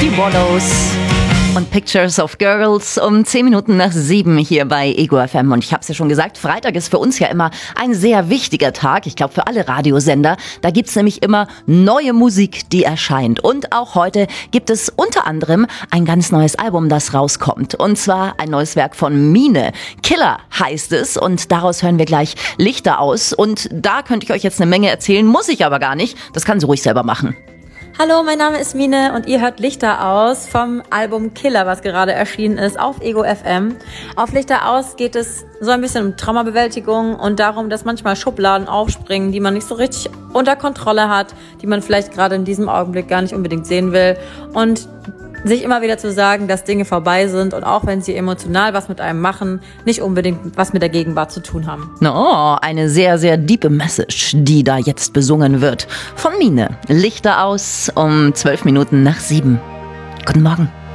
Die Wallows und Pictures of Girls um 10 Minuten nach 7 hier bei Ego FM. Und ich habe es ja schon gesagt, Freitag ist für uns ja immer ein sehr wichtiger Tag. Ich glaube, für alle Radiosender. Da gibt's nämlich immer neue Musik, die erscheint. Und auch heute gibt es unter anderem ein ganz neues Album, das rauskommt. Und zwar ein neues Werk von Mine. Killer heißt es. Und daraus hören wir gleich Lichter aus. Und da könnte ich euch jetzt eine Menge erzählen, muss ich aber gar nicht. Das kann sie ruhig selber machen. Hallo, mein Name ist Mine und ihr hört Lichter aus vom Album Killer, was gerade erschienen ist auf Ego FM. Auf Lichter aus geht es so ein bisschen um Traumabewältigung und darum, dass manchmal Schubladen aufspringen, die man nicht so richtig unter Kontrolle hat, die man vielleicht gerade in diesem Augenblick gar nicht unbedingt sehen will und sich immer wieder zu sagen, dass Dinge vorbei sind und auch wenn sie emotional was mit einem machen, nicht unbedingt was mit der Gegenwart zu tun haben. Oh, eine sehr, sehr diepe Message, die da jetzt besungen wird. Von Mine. Lichter aus um 12 Minuten nach 7. Guten Morgen.